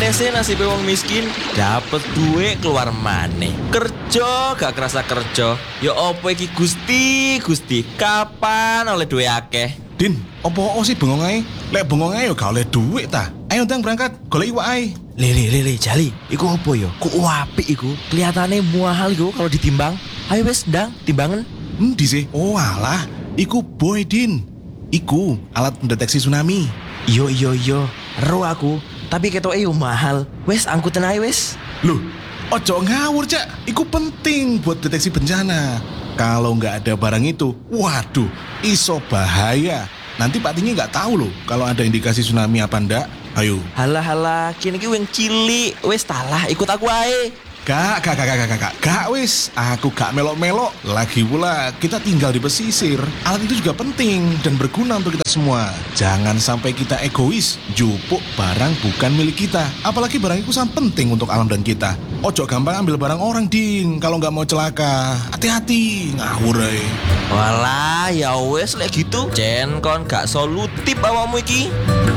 Biasa nasib wong miskin, dapet duit keluar maneh. Kerja gak kerasa kerja. Ya opo iki Gusti, kapan oleh duit akeh? Din, opo sih bengong ae? Lek bengong ae yo gak oleh duit ta. Ayo ndang berangkat, golek iwak ae. Le, Jali, iku opo yo? Ku apik iku, kelihatannya mahal iku kalau ditimbang. Ayo wes, ndang, timbangan. Endi sih? Oh alah, iku boy Din. Iku alat pendeteksi tsunami. Iyo, ero aku. Tapi ketoke yo mahal. Wes, angkutin ae wes. Loh, ojo ngawur Cak. Iku penting buat deteksi bencana. Kalau nggak ada barang itu, waduh, iso bahaya. Nanti Pak Tinggi nggak tahu loh kalau ada indikasi tsunami apa ndak. Ayo. Halah, kini ki wing cilik. Wes talah, ikut aku ae. Gak wis, aku gak melok-melok. Lagi pula kita tinggal di pesisir. Alat itu juga penting dan berguna untuk kita semua. Jangan sampai kita egois, jupuk barang bukan milik kita. Apalagi barang itu sangat penting untuk alam dan kita. Ojo gampang ambil barang orang Ding, kalau gak mau celaka. Hati-hati, ngawur ae. Walah, ya wes lek gitu. Jen kon gak solutif awakmu iki.